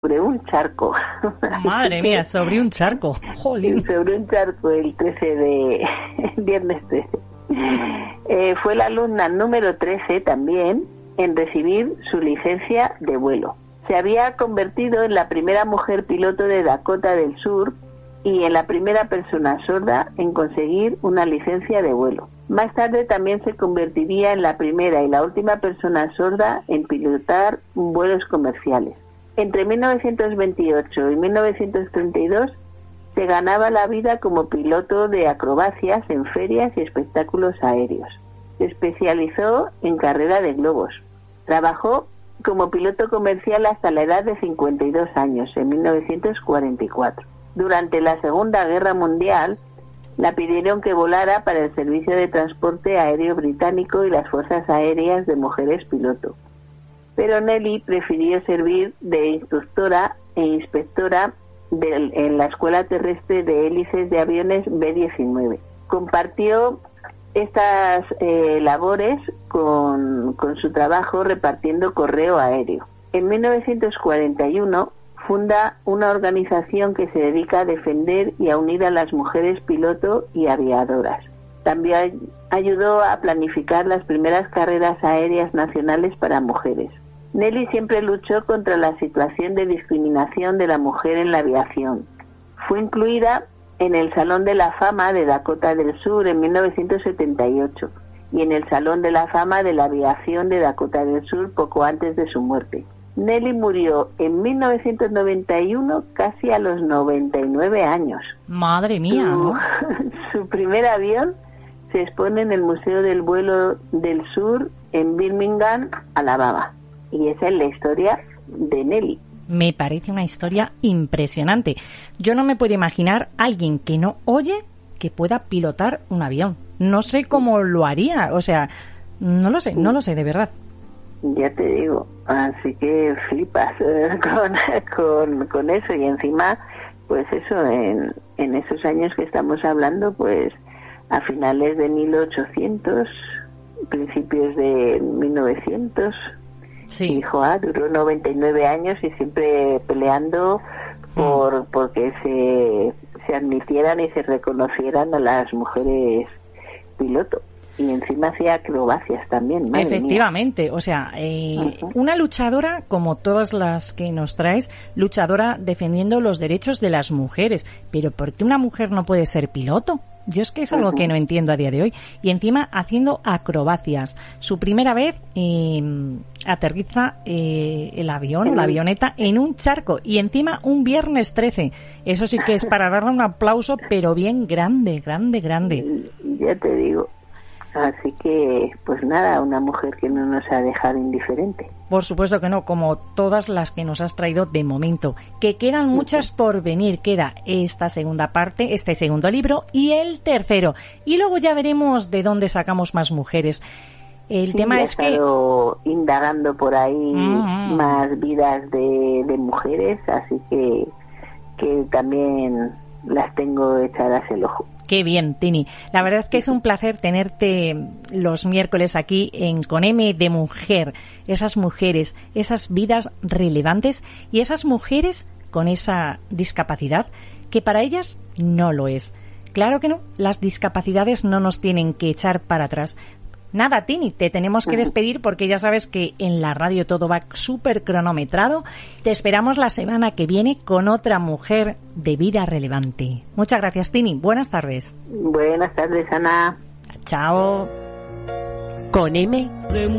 sobre un charco. Madre mía, sobre un charco. Jolín. Sobre un charco el 13 de viernes 13. Fue la alumna número 13 también en recibir su licencia de vuelo. Se había convertido en la primera mujer piloto de Dakota del Sur y en la primera persona sorda en conseguir una licencia de vuelo. Más tarde también se convertiría en la primera y la última persona sorda en pilotar vuelos comerciales. Entre 1928 y 1932 se ganaba la vida como piloto de acrobacias en ferias y espectáculos aéreos. Se especializó en carrera de globos. Trabajó como piloto comercial hasta la edad de 52 años, en 1944. Durante la Segunda Guerra Mundial, la pidieron que volara para el Servicio de Transporte Aéreo Británico y las Fuerzas Aéreas de Mujeres Piloto. Pero Nelly prefirió servir de instructora e inspectora en la Escuela Terrestre de Hélices de Aviones B-19. Compartió estas labores con su trabajo repartiendo correo aéreo. En 1941 funda una organización que se dedica a defender y a unir a las mujeres piloto y aviadoras. También ayudó a planificar las primeras carreras aéreas nacionales para mujeres. Nelly siempre luchó contra la situación de discriminación de la mujer en la aviación. Fue incluida en el Salón de la Fama de Dakota del Sur en 1978 y en el Salón de la Fama de la Aviación de Dakota del Sur poco antes de su muerte. Nelly murió en 1991 casi a los 99 años. Madre mía, ¿no? Su primer avión se expone en el Museo del Vuelo del Sur en Birmingham, Alabama. Y esa es la historia de Nelly. Me parece una historia impresionante. Yo no me puedo imaginar a alguien que no oye que pueda pilotar un avión. No sé cómo lo haría, o sea, no lo sé de verdad. Ya te digo, así que flipas con eso y encima, pues eso, en esos años que estamos hablando, pues a finales de 1800, principios de 1900, sí. Hijo, duró 99 años y siempre peleando porque se admitieran y se reconocieran a las mujeres piloto. Y encima hacía acrobacias también, madre Efectivamente, mía. O sea, una luchadora como todas las que nos traes, luchadora defendiendo los derechos de las mujeres. Pero ¿por qué una mujer no puede ser piloto? Yo es que es algo que no entiendo a día de hoy. Y encima haciendo acrobacias. Su primera vez aterriza el avión o la avioneta en un charco y encima un viernes 13. Eso sí que es para darle un aplauso, pero bien grande. Ya te digo. Así que, pues nada, una mujer que no nos ha dejado indiferente. Por supuesto que no, como todas las que nos has traído de momento. Que quedan muchas por venir. Queda esta segunda parte, este segundo libro y el tercero. Y luego ya veremos de dónde sacamos más mujeres. El tema es que... he estado indagando por ahí más vidas de mujeres, así que también las tengo echadas el ojo. Qué bien, Tini. La verdad es que es un placer tenerte los miércoles aquí en Con M de Mujer. Esas mujeres, esas vidas relevantes y esas mujeres con esa discapacidad que para ellas no lo es. Claro que no, las discapacidades no nos tienen que echar para atrás. Nada, Tini, te tenemos que despedir porque ya sabes que en la radio todo va súper cronometrado. Te esperamos la semana que viene con otra mujer de vida relevante. Muchas gracias, Tini. Buenas tardes. Buenas tardes, Ana. Chao. Con M